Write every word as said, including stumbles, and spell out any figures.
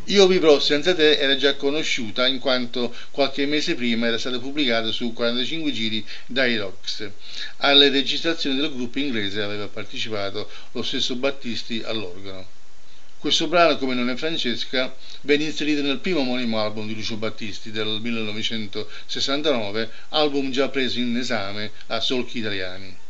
Io vivrò senza te era già conosciuta in quanto qualche mese prima era stata pubblicata su quarantacinque giri dai Rocks. Alle registrazioni del gruppo inglese aveva partecipato lo stesso Battisti all'organo. Questo brano, come non è Francesca, venne inserito nel primo omonimo album di Lucio Battisti del millenovecentosessantanove, album già preso in esame a Solchi Italiani.